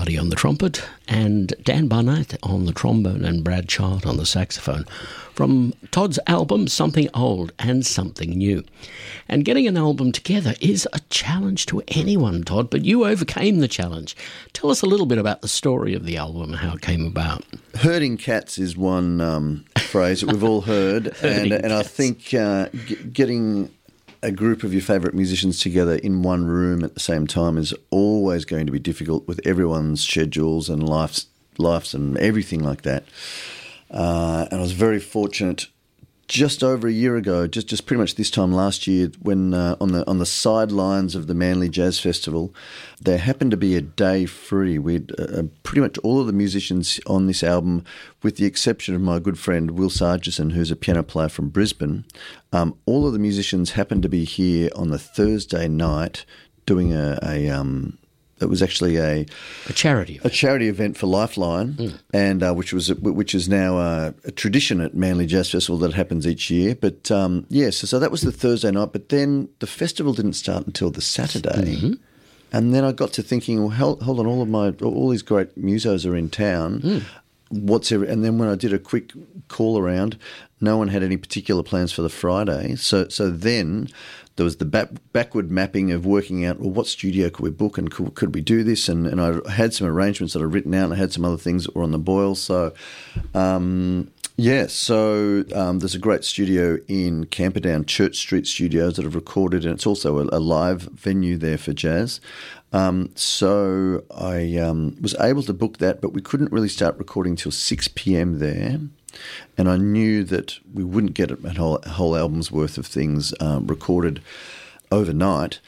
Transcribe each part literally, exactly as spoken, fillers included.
Lombardi on the trumpet and Dan Barnett on the trombone and Brad Child on the saxophone from Todd's album Something Old and Something New. And getting an album together is a challenge to anyone, Todd, but you overcame the challenge. Tell us a little bit about the story of the album and how it came about. Herding cats is one um, phrase that we've all heard, and, and I think uh, g- getting a group of your favourite musicians together in one room at the same time is always going to be difficult with everyone's schedules and lives, lives and everything like that. Uh, and I was very fortunate just over a year ago, just, just pretty much this time last year, when uh, on the on the sidelines of the Manly Jazz Festival, there happened to be a day free. We'd uh, pretty much all of the musicians on this album, with the exception of my good friend Will Sargison, who's a piano player from Brisbane, um, all of the musicians happened to be here on the Thursday night doing a, a um, it was actually a a charity event. a charity event for Lifeline, mm. and uh, which was which is now uh, a tradition at Manly Jazz Festival that happens each year. But um, yes, yeah, so, so that was the Thursday night. But then the festival didn't start until the Saturday, mm-hmm. and then I got to thinking, well, hold, hold on, all of my all these great musos are in town. Mm. What's every, and then when I did a quick call around, no one had any particular plans for the Friday. So so then there was the back, backward mapping of working out, well, what studio could we book and could, could we do this? And, and I had some arrangements that I'd written out and I had some other things that were on the boil. So, um, yeah, so um, there's a great studio in Camperdown, Church Street Studios, that have recorded, and it's also a, a live venue there for jazz. Um, so I um, was able to book that, but we couldn't really start recording till six p.m. there. And I knew that we wouldn't get a whole, a whole album's worth of things um, recorded overnight.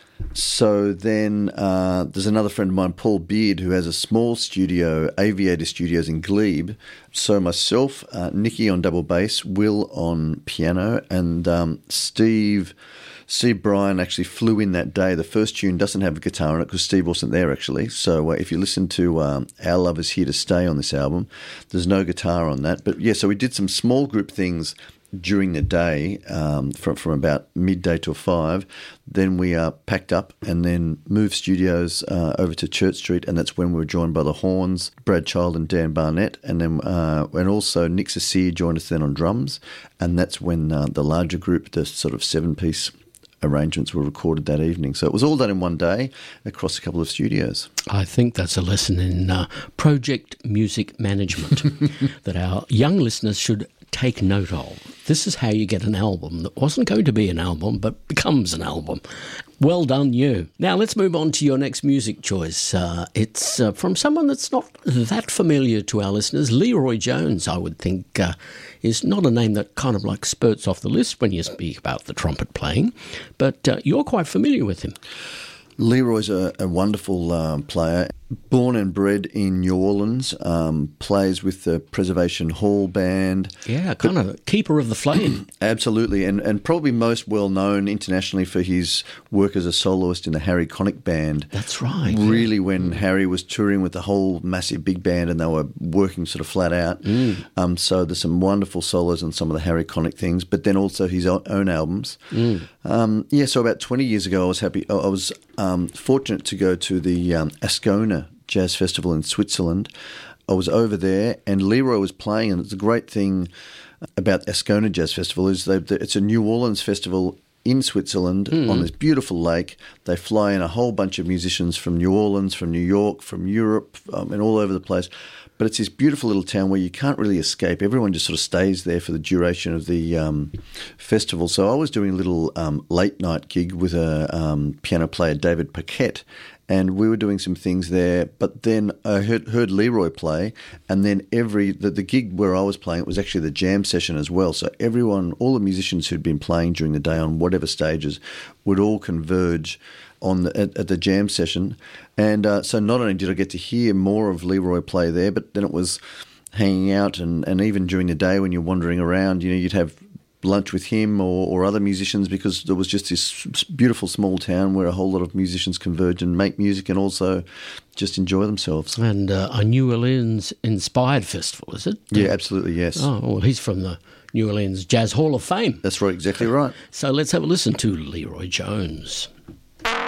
So then uh, there's another friend of mine, Paul Beard, who has a small studio, Aviator Studios in Glebe. So myself, uh, Nikki on double bass, Will on piano, and um, Steve... Steve Bryan actually flew in that day. The first tune doesn't have a guitar on it because Steve wasn't there, actually. So uh, if you listen to um, Our Love Is Here to Stay on this album, there's no guitar on that. But, yeah, so we did some small group things during the day um, from, from about midday till five. Then we uh, packed up and then moved studios uh, over to Church Street, and that's when we were joined by the Horns, Brad Child and Dan Barnett, and then uh, and also Nick Cecile joined us then on drums, and that's when uh, the larger group, the sort of seven-piece arrangements, were recorded that evening. So it was all done in one day across a couple of studios. I think that's a lesson in uh, project music management that our young listeners should take note of. This is how you get an album that wasn't going to be an album but becomes an album. Well done, you. Now let's move on to your next music choice. Uh, it's uh, from someone that's not that familiar to our listeners. Leroy Jones, I would think, uh, is not a name that kind of like spurts off the list when you speak about the trumpet playing, but uh, you're quite familiar with him. Leroy's a, a wonderful um, player. Born and bred in New Orleans, um, plays with the Preservation Hall Band. Yeah, kind but, of keeper of the flame. Absolutely, and and probably most well known internationally for his work as a soloist in the Harry Connick Band. That's right. Really, yeah. when Harry was touring with the whole massive big band and they were working sort of flat out. Mm. Um, so there's some wonderful solos on some of the Harry Connick things, but then also his own albums. Mm. Um, yeah, so about twenty years ago, I was happy. I was um, fortunate to go to the um, Ascona Jazz Festival in Switzerland. I was over there and Leroy was playing, and it's a great thing about Ascona Jazz Festival is they, it's a New Orleans festival in Switzerland mm. on this beautiful lake. They fly in a whole bunch of musicians from New Orleans, from New York, from Europe, um, and all over the place. But it's this beautiful little town where you can't really escape. Everyone just sort of stays there for the duration of the um, festival. So I was doing a little um, late night gig with a um, piano player, David Paquette, and we were doing some things there. But then I heard, heard Leroy play, and then every the, the gig where I was playing, it was actually the jam session as well. So everyone, all the musicians who'd been playing during the day on whatever stages, would all converge on the, at, at the jam session. And uh, so not only did I get to hear more of Leroy play there, but then it was hanging out, and, and even during the day when you're wandering around, you know, you'd have lunch with him or, or other musicians, because there was just this beautiful small town where a whole lot of musicians converge and make music and also just enjoy themselves. And uh, a New Orleans-inspired festival, is it? Yeah, absolutely, yes. Oh, well, he's from the New Orleans Jazz Hall of Fame. That's right, exactly right. So let's have a listen to Leroy Jones.